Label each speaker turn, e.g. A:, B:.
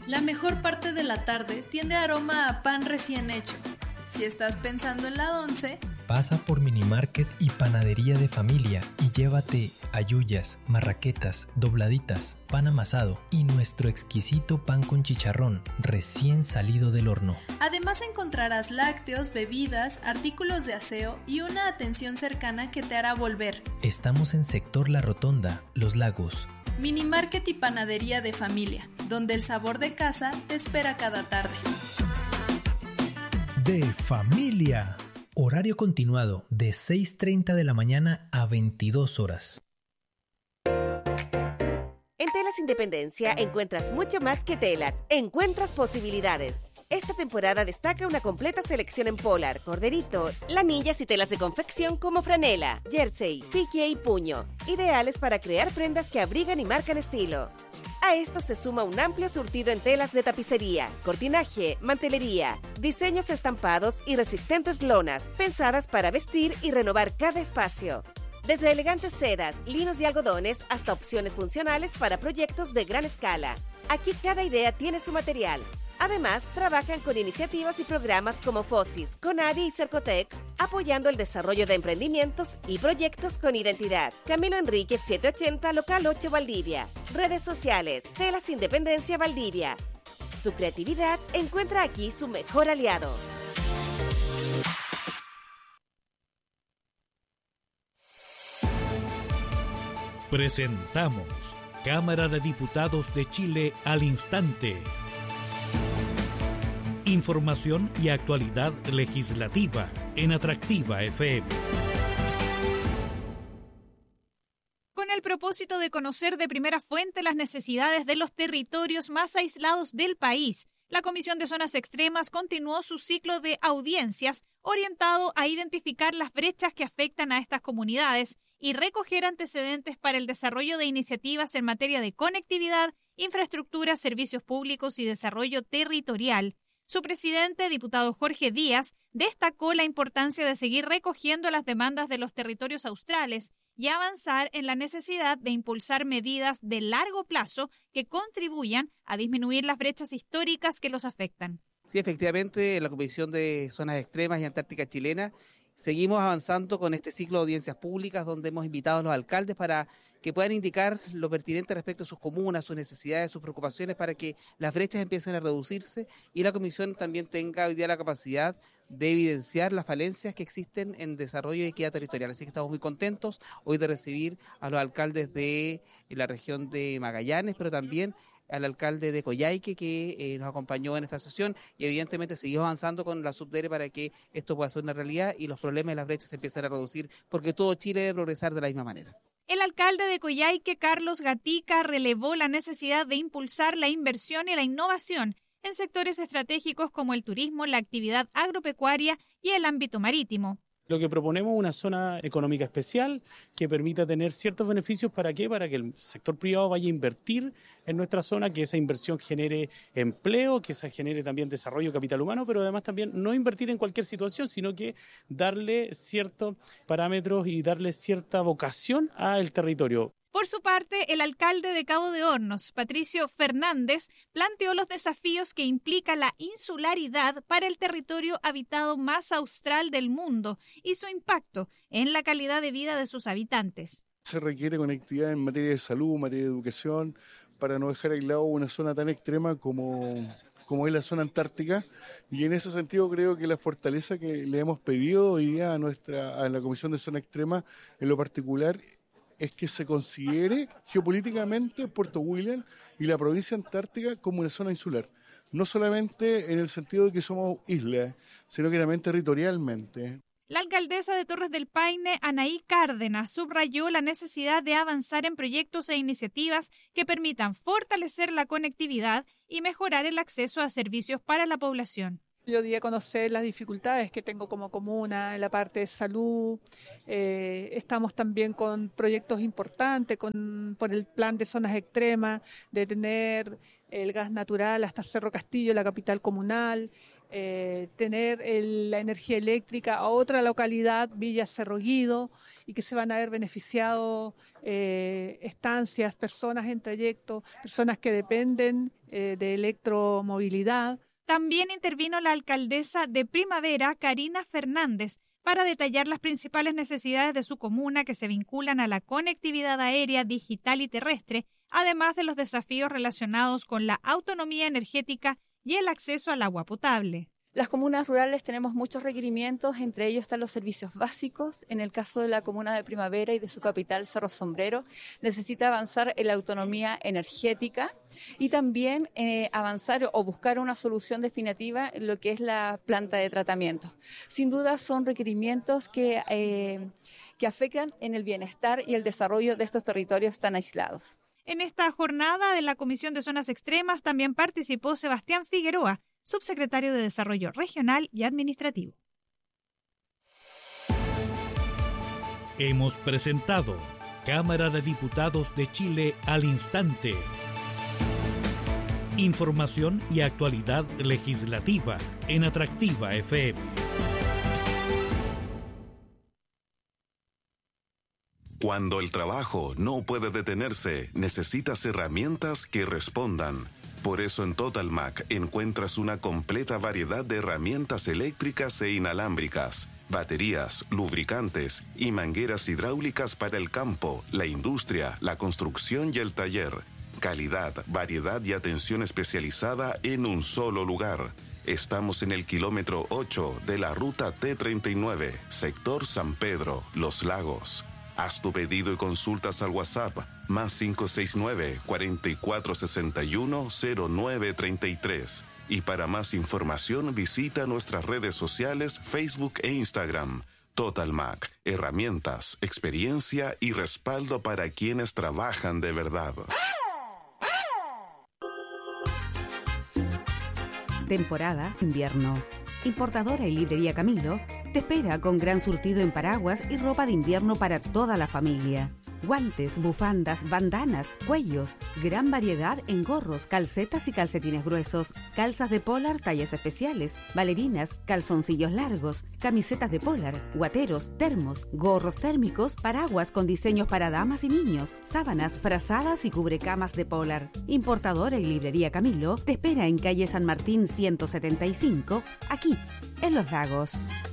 A: La mejor parte de la tarde tiende aroma a pan recién hecho. Si estás pensando en la once,
B: pasa por Minimarket y Panadería de Familia y llévate halluyas, marraquetas, dobladitas, pan amasado y nuestro exquisito pan con chicharrón recién salido del horno.
A: Además encontrarás lácteos, bebidas, artículos de aseo y una atención cercana que te hará volver.
B: Estamos en Sector La Rotonda, Los Lagos.
A: Minimarket y Panadería de Familia, donde el sabor de casa te espera cada tarde.
B: De familia. Horario continuado de 6:30 de la mañana a 22 horas.
C: En Telas Independencia encuentras mucho más que telas, encuentras posibilidades. Esta temporada destaca una completa selección en polar, corderito, lanillas y telas de confección como franela, jersey, pique y puño, ideales para crear prendas que abrigan y marcan estilo. A esto se suma un amplio surtido en telas de tapicería, cortinaje, mantelería, diseños estampados y resistentes lonas, pensadas para vestir y renovar cada espacio. Desde elegantes sedas, linos y algodones hasta opciones funcionales para proyectos de gran escala. Aquí cada idea tiene su material. Además, trabajan con iniciativas y programas como FOSIS, CONADI y Cercotec, apoyando el desarrollo de emprendimientos y proyectos con identidad. Camilo Enríquez 780, Local 8, Valdivia. Redes sociales, Telas Independencia Valdivia. Tu creatividad encuentra aquí su mejor aliado.
D: Presentamos Cámara de Diputados de Chile al instante. Información y actualidad legislativa en Atractiva FM.
E: Con el propósito de conocer de primera fuente las necesidades de los territorios más aislados del país, la Comisión de Zonas Extremas continuó su ciclo de audiencias orientado a identificar las brechas que afectan a estas comunidades y recoger antecedentes para el desarrollo de iniciativas en materia de conectividad, infraestructura, servicios públicos y desarrollo territorial. Su presidente, diputado Jorge Díaz, destacó la importancia de seguir recogiendo las demandas de los territorios australes y avanzar en la necesidad de impulsar medidas de largo plazo que contribuyan a disminuir las brechas históricas que los afectan.
F: Sí, efectivamente, en la Comisión de Zonas Extremas y Antártica Chilena seguimos avanzando con este ciclo de audiencias públicas donde hemos invitado a los alcaldes para que puedan indicar lo pertinente respecto a sus comunas, sus necesidades, sus preocupaciones para que las brechas empiecen a reducirse y la Comisión también tenga hoy día la capacidad de evidenciar las falencias que existen en desarrollo y equidad territorial. Así que estamos muy contentos hoy de recibir a los alcaldes de la región de Magallanes, pero también al alcalde de Coyhaique que nos acompañó en esta sesión y evidentemente seguimos avanzando con la Subdere para que esto pueda ser una realidad y los problemas de las brechas se empiecen a reducir porque todo Chile debe progresar de la misma manera.
E: El alcalde de Coyhaique, Carlos Gatica, relevó la necesidad de impulsar la inversión y la innovación en sectores estratégicos como el turismo, la actividad agropecuaria y el ámbito marítimo.
G: Lo que proponemos es una zona económica especial que permita tener ciertos beneficios. ¿Para qué? Para que el sector privado vaya a invertir en nuestra zona, que esa inversión genere empleo, que esa genere también desarrollo capital humano, pero además también no invertir en cualquier situación, sino que darle ciertos parámetros y darle cierta vocación al territorio.
E: Por su parte, el alcalde de Cabo de Hornos, Patricio Fernández, planteó los desafíos que implica la insularidad para el territorio habitado más austral del mundo y su impacto en la calidad de vida de sus habitantes.
H: Se requiere conectividad en materia de salud, materia de educación, para no dejar aislado una zona tan extrema como es la zona antártica, y en ese sentido creo que la fortaleza que le hemos pedido hoy día a la Comisión de Zona Extrema en lo particular es que se considere geopolíticamente Puerto William y la provincia antártica como una zona insular, no solamente en el sentido de que somos islas, sino que también territorialmente.
E: La alcaldesa de Torres del Paine, Anaí Cárdenas, subrayó la necesidad de avanzar en proyectos e iniciativas que permitan fortalecer la conectividad y mejorar el acceso a servicios para la población.
I: Yo di a conocer las dificultades que tengo como comuna en la parte de salud. Estamos también con proyectos importantes por el plan de zonas extremas, de tener el gas natural hasta Cerro Castillo, la capital comunal, tener la energía eléctrica a otra localidad, Villa Cerro Guido, y que se van a ver beneficiados estancias, personas en trayecto, personas que dependen de electromovilidad.
E: También intervino la alcaldesa de Primavera, Karina Fernández, para detallar las principales necesidades de su comuna que se vinculan a la conectividad aérea, digital y terrestre, además de los desafíos relacionados con la autonomía energética y el acceso al agua potable.
J: Las comunas rurales tenemos muchos requerimientos, entre ellos están los servicios básicos. En el caso de la comuna de Primavera y de su capital, Cerro Sombrero, necesita avanzar en la autonomía energética y también avanzar o buscar una solución definitiva en lo que es la planta de tratamiento. Sin duda son requerimientos que afectan en el bienestar y el desarrollo de estos territorios tan aislados.
E: En esta jornada de la Comisión de Zonas Extremas también participó Sebastián Figueroa, subsecretario de Desarrollo Regional y Administrativo.
D: Hemos presentado Cámara de Diputados de Chile al instante. Información y actualidad legislativa en Atractiva FM.
K: Cuando el trabajo no puede detenerse, necesitas herramientas que respondan. Por eso en Totalmac encuentras una completa variedad de herramientas eléctricas e inalámbricas, baterías, lubricantes y mangueras hidráulicas para el campo, la industria, la construcción y el taller. Calidad, variedad y atención especializada en un solo lugar. Estamos en el kilómetro 8 de la ruta T39, sector San Pedro, Los Lagos. Haz tu pedido y consultas al WhatsApp más 569-4461-0933. Y para más información visita nuestras redes sociales Facebook e Instagram. Totalmac, herramientas, experiencia y respaldo para quienes trabajan de verdad.
L: Temporada invierno. Importadora y librería Camilo te espera con gran surtido en paraguas y ropa de invierno para toda la familia. Guantes, bufandas, bandanas, cuellos, gran variedad en gorros, calcetas y calcetines gruesos, calzas de polar, tallas especiales, bailarinas, calzoncillos largos, camisetas de polar, guateros, termos, gorros térmicos, paraguas con diseños para damas y niños, sábanas, frazadas y cubrecamas de polar. Importadora y librería Camilo te espera en calle San Martín 175, aquí, en Los Lagos.